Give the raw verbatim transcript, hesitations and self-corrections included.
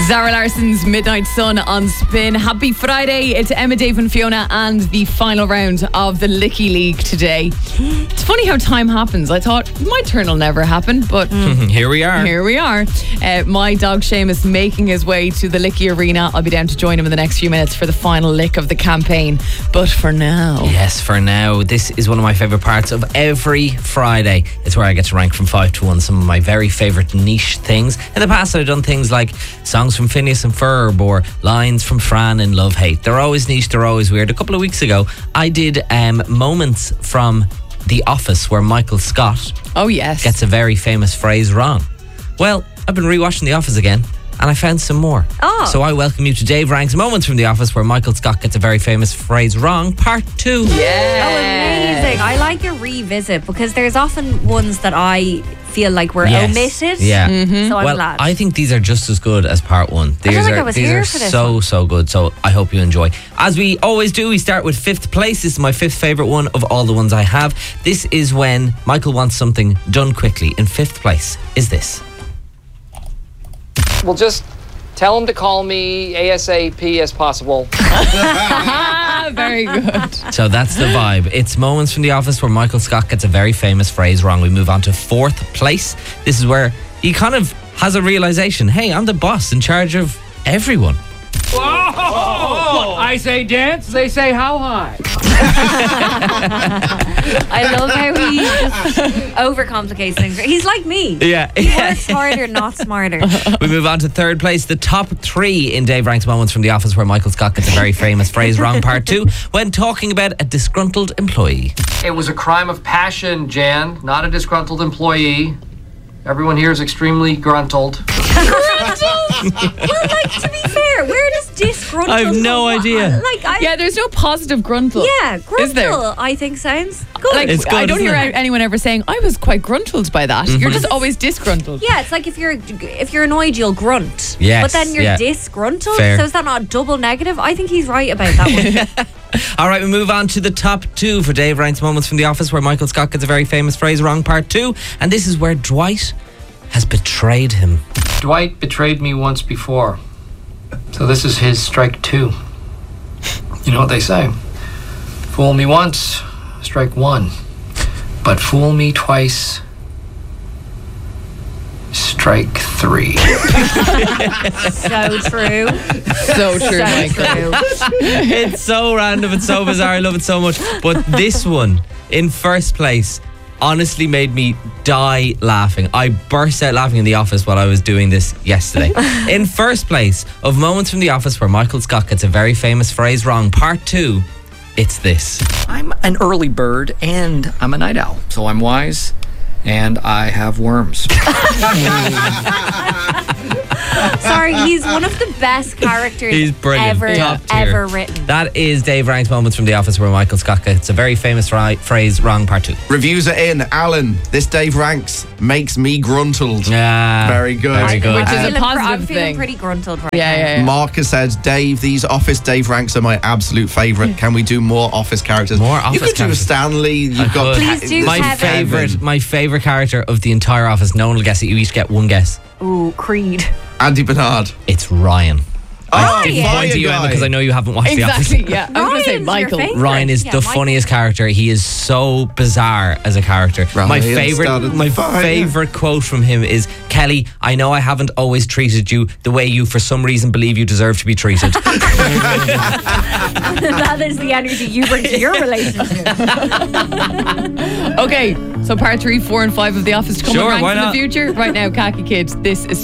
Zara Larson's Midnight Sun on Spin. Happy Friday. It's Emma, Dave and Fiona and the final round of the Licky League today. It's funny how time happens. I thought my turn will never happen, but mm. here we are. Here we are. Uh, my dog Seamus making his way to the Licky Arena. I'll be down to join him in the next few minutes for the final lick of the campaign. But for now... Yes, for now. This is one of my favourite parts of every Friday. It's where I get to rank from five to one some of my very favourite niche things. In the past, I've done things like songs from Phineas and Ferb or lines from Fran in Love Hate. They're always niche, they're always weird. A couple of weeks ago, I did um, moments from The Office where Michael Scott oh yes gets a very famous phrase wrong. Well, I've been rewatching The Office again and I found some more. Oh. So I welcome you to Dave Ranks Moments from The Office where Michael Scott gets a very famous phrase wrong, part two. Yeah. Oh, amazing. I like a revisit because there's often ones that I feel like were Yes. omitted. Yeah. Mm-hmm. So I'm well, glad. I think these are just as good as part one. These I feel like are, I was these here are for this so, one. so good. So I hope you enjoy. As we always do, we start with fifth place. This is my fifth favourite one of all the ones I have. This is when Michael wants something done quickly. In fifth place is this. Well, just tell him to call me ASAP as possible. Very good. So that's the vibe. It's moments from The Office where Michael Scott gets a very famous phrase wrong. We move on to fourth place. This is where he kind of has a realization. Hey, I'm the boss in charge of everyone. Whoa! I say dance, they say how high. I love how he just overcomplicates things. He's like me. Yeah. He works harder, not smarter. We move on to third place. The top three in Dave Ranks Moments from The Office where Michael Scott gets a very famous phrase wrong, part two, when talking about a disgruntled employee. It was a crime of passion, Jan, not a disgruntled employee. Everyone here is extremely gruntled. Gruntled? Well, like, to be fair, where does disgruntled I have no come from? idea. Like, I, Yeah, there's no positive gruntle. yeah, Is there? gruntle, I think sounds good. Like, It's good, I don't isn't hear it? anyone ever saying, I was quite gruntled by that. You're just always disgruntled. Yeah, it's like if you're if you're annoyed, you'll grunt. Yes, But then you're yeah. disgruntled. Fair. So is that not a double negative? I think he's right about that one. All right, we move on to the top two for Dave Ranks Moments from The Office where Michael Scott gets a very famous phrase wrong, part two. And this is where Dwight has betrayed him. Dwight betrayed me once before, so this is his strike two. You know what they say? Fool me once, strike one. But fool me twice, strike three. So true. So true, So Michael. true. It's so random, it's so bizarre, I love it so much. But this one, in first place, honestly made me die laughing. I burst out laughing in The Office while I was doing this yesterday. In first place of moments from The Office where Michael Scott gets a very famous phrase wrong, part two, it's this. I'm an early bird and I'm a night owl, so I'm wise and I have worms. Sorry, he's one of the best characters He's brilliant. ever, Top tier. ever written. That is Dave Ranks Moments from The Office where Michael Scott gets a very famous ri- phrase wrong, part two. Reviews are in. Alan, this Dave Ranks makes me gruntled. Yeah. Very good. Very good. Which is I'm a feeling, positive I'm feeling thing. pretty gruntled right Yeah, now. yeah, yeah. Mark has said, Dave, these Office Dave Ranks are my absolute favourite. Can we do more Office characters? More You Office could do a characters. Stanley. You've got could. Please do My Kevin. favorite, my favorite character of the entire Office. No one will guess it. You each get one guess. Ooh, Creed. Andy Bernard. It's Ryan. Oh, Didn't yeah. point to you, Fire Emma, guy. because I know you haven't watched The Exactly, Office. yeah. I was going to say Ryan's your Michael. favourite. Ryan is Yeah, the Michael. funniest character. He is so bizarre as a character. Ryan my started favorite, the my fire. favorite quote from him is, "Kelly, I know I haven't always treated you the way you, for some reason, believe you deserve to be treated." That is the energy you bring to your relationship. Okay, so part three, four, and five of The Office to come Sure, on why in the not? future. Right now, Khaki Kids, this is